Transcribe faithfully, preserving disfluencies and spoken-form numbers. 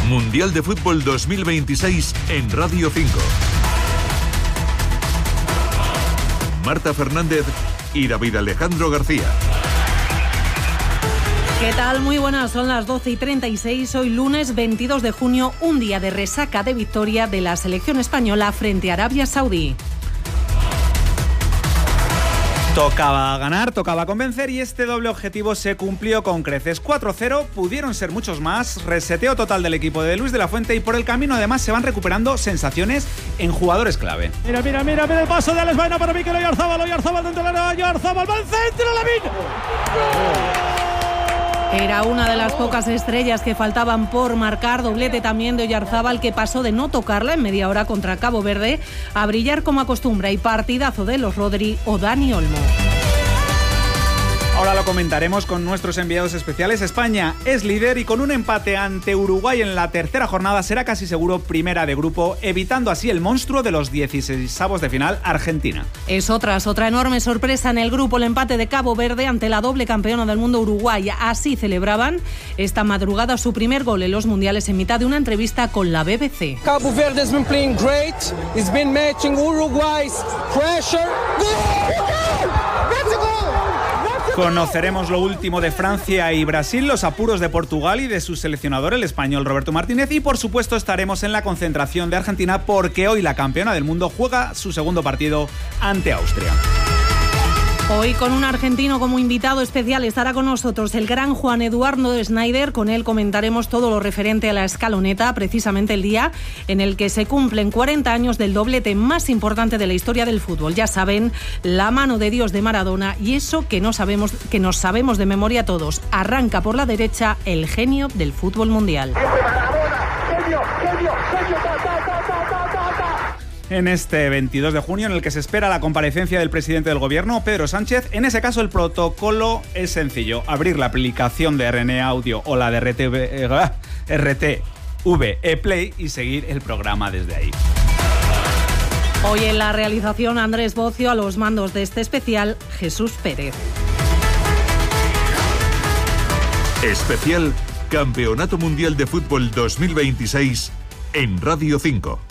Mundial de Fútbol dos mil veintiséis en Radio cinco. Marta Fernández y David Alejandro García. ¿Qué tal? Muy buenas, son las doce y treinta y seis, hoy lunes veintidós de junio, un día de resaca de victoria de la selección española frente a Arabia Saudí. Tocaba ganar, tocaba convencer y este doble objetivo se cumplió con creces. cuatro cero, pudieron ser muchos más, reseteo total del equipo de Luis de la Fuente y por el camino además se van recuperando sensaciones en jugadores clave. Mira, mira, mira, mira el paso de Alex Baena para Mikel Oyarzabal, Oyarzabal dentro de la Oyarzabal, va al centro, Lavín. Era una de las pocas estrellas que faltaban por marcar, doblete también de Oyarzabal, que pasó de no tocarla en media hora contra Cabo Verde a brillar como acostumbra, y partidazo de los Rodri o Dani Olmo. Ahora lo comentaremos con nuestros enviados especiales. España es líder y con un empate ante Uruguay en la tercera jornada será casi seguro primera de grupo, evitando así el monstruo de los dieciseisavos de final, Argentina. Es otra, otra enorme sorpresa en el grupo, el empate de Cabo Verde ante la doble campeona del mundo, Uruguay. Así celebraban esta madrugada su primer gol en los mundiales en mitad de una entrevista con la B B C. Cabo Verde has been playing great. It's been matching Uruguay's pressure. That's a goal. Conoceremos lo último de Francia y Brasil, los apuros de Portugal y de su seleccionador, el español Roberto Martínez, y por supuesto estaremos en la concentración de Argentina porque hoy la campeona del mundo juega su segundo partido ante Austria. Hoy con un argentino como invitado especial estará con nosotros el gran Juan Eduardo Schneider. Con él comentaremos todo lo referente a la escaloneta, precisamente el día en el que se cumplen cuarenta años del doblete más importante de la historia del fútbol. Ya saben, la mano de Dios de Maradona, y eso que no sabemos, que nos sabemos de memoria todos. Arranca por la derecha el genio del fútbol mundial. En este veintidós de junio, en el que se espera la comparecencia del presidente del gobierno, Pedro Sánchez, en ese caso el protocolo es sencillo: abrir la aplicación de R N A Audio o la de R T V, eh, R T V E Play y seguir el programa desde ahí. Hoy en la realización Andrés Bocio, a los mandos de este especial Jesús Pérez. Especial Campeonato Mundial de Fútbol dos mil veintiséis en Radio cinco.